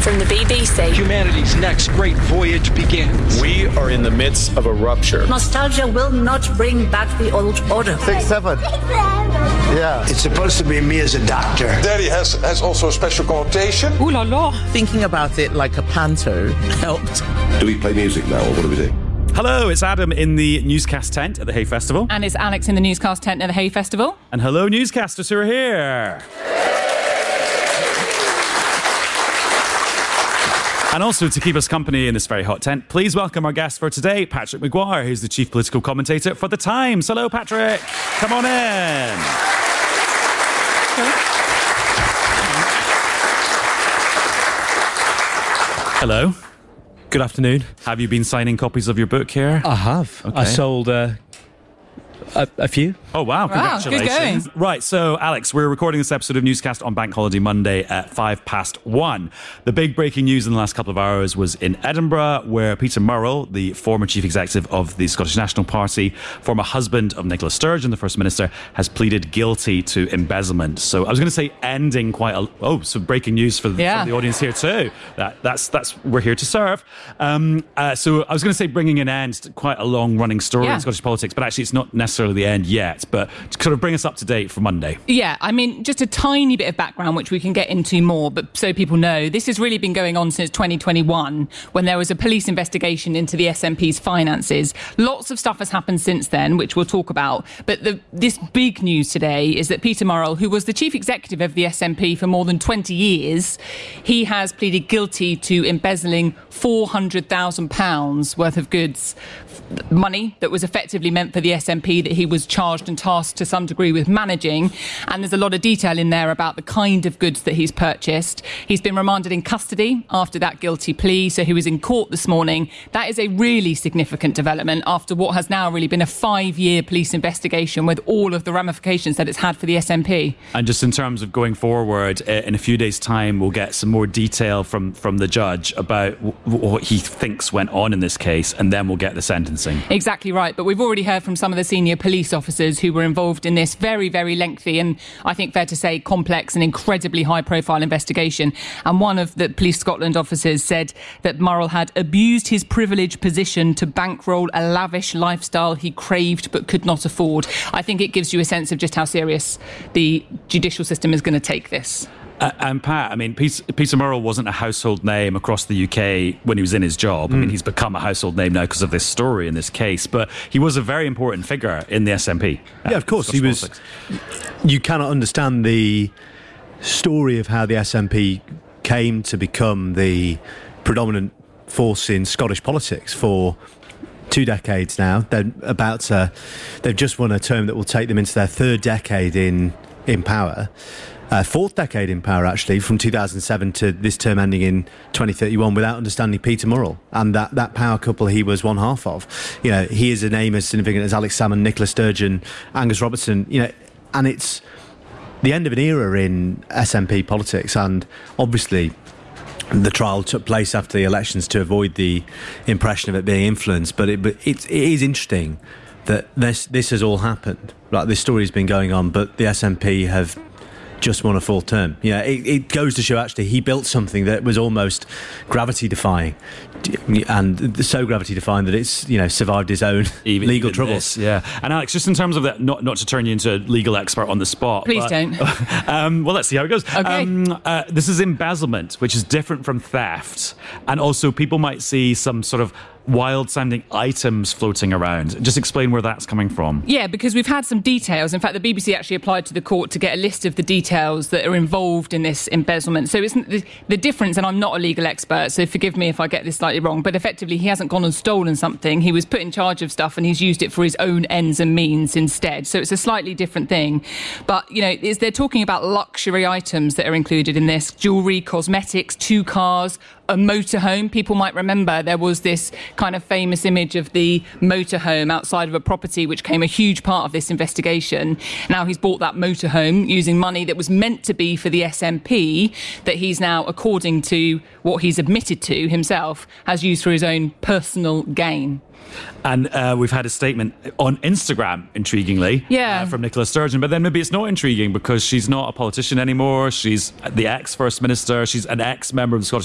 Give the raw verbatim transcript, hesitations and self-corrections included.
from the B B C. Humanity's next great voyage begins. We are in the midst of a rupture. Nostalgia will not bring back the old order. Six, seven. Yeah. It's supposed to be me as a doctor. Daddy has, has also a special connotation. Ooh la la. Thinking about it like a panto helped. Do we play music now, or what do we do? Hello, it's Adam in the newscast tent at the Hay Festival. And it's Alex in the newscast tent at the Hay Festival. And hello, newscasters who are here. And also, to keep us company in this very hot tent, please welcome our guest for today, Patrick Maguire, who's the chief political commentator for The Times. Hello, Patrick. Come on in. Hello. Good afternoon. Have you been signing copies of your book here? I have. Okay. I sold uh, a, a few. Oh, wow. Congratulations. Wow, good going. Right, so, Alex, we're recording this episode of Newscast on Bank Holiday Monday at five past one. The big breaking news in the last couple of hours was in Edinburgh, where Peter Murrell, the former chief executive of the Scottish National Party, former husband of Nicola Sturgeon, the First Minister, has pleaded guilty to embezzlement. So I was going to say ending quite a... Oh, so breaking news for the, yeah. for the audience here too. That, that's, that's we're here to serve. Um, uh, so I was going to say bringing an end to quite a long-running story yeah. in Scottish politics, but actually it's not necessarily the end yet. But to sort of bring us up to date for Monday. Yeah, I mean, just a tiny bit of background, which we can get into more, but so people know, this has really been going on since twenty twenty-one, when there was a police investigation into the S N P's finances. Lots of stuff has happened since then, which we'll talk about. But the, this big news today is that Peter Murrell, who was the chief executive of the S N P for more than twenty years, he has pleaded guilty to embezzling four hundred thousand pounds worth of goods, money that was effectively meant for the S N P that he was charged and tasked to some degree with managing. And there's a lot of detail in there about the kind of goods that he's purchased. He's been remanded in custody after that guilty plea, so he was in court this morning. That is a really significant development after what has now really been a five-year police investigation with all of the ramifications that it's had for the S N P. And just in terms of going forward, in a few days' time, we'll get some more detail from, from the judge about w- what he thinks went on in this case, and then we'll get the sentencing. Exactly right. But we've already heard from some of the senior police officers who were involved in this very, very lengthy and, I think fair to say, complex and incredibly high-profile investigation. And one of the Police Scotland officers said that Murrell had abused his privileged position to bankroll a lavish lifestyle he craved but could not afford. I think it gives you a sense of just how serious the judicial system is going to take this. Uh, and Pat, I mean, Peter, Peter Murrell wasn't a household name across the U K when he was in his job. Mm. I mean, he's become a household name now because of this story in this case. But he was a very important figure in the S N P. Uh, yeah, of course. He was. Politics. You cannot understand the story of how the S N P came to become the predominant force in Scottish politics for two decades now. They're about to, they've just won a term that will take them into their third decade in in power. Uh, fourth decade in power, actually, from two thousand seven to this term ending in twenty thirty-one, without understanding Peter Murrell and that, that power couple he was one half of. You know, he is a name as significant as Alex Salmond, Nicola Sturgeon, Angus Robertson, you know, and it's the end of an era in S N P politics. And obviously, the trial took place after the elections to avoid the impression of it being influenced. But it, but it, it is interesting that this, this has all happened. Like, this story's been going on, but the S N P have just won a full term. Yeah, it, it goes to show actually he built something that was almost gravity defying, and so gravity defying that it's, you know, survived his own even, legal even troubles. This, yeah, and Alex, just in terms of that, not not to turn you into a legal expert on the spot. Please but, don't. Um, well, let's see how it goes. Okay. Um, uh, this is embezzlement, which is different from theft, and also people might see some sort of wild-sounding items floating around. Just explain where that's coming from. Yeah, because we've had some details. In fact, the B B C actually applied to the court to get a list of the details that are involved in this embezzlement. So it's the, the difference, and I'm not a legal expert, so forgive me if I get this slightly wrong, but effectively he hasn't gone and stolen something. He was put in charge of stuff and he's used it for his own ends and means instead. So it's a slightly different thing. But, you know, is they're talking about luxury items that are included in this: jewellery, cosmetics, two cars, a motorhome. People might remember there was this kind of famous image of the motorhome outside of a property, which became a huge part of this investigation. Now he's bought that motorhome using money that was meant to be for the S N P, that he's now, according to what he's admitted to himself, has used for his own personal gain. And uh, we've had a statement on Instagram, intriguingly, yeah. uh, from Nicola Sturgeon. But then maybe it's not intriguing because she's not a politician anymore. She's the ex-First Minister. She's an ex-member of the Scottish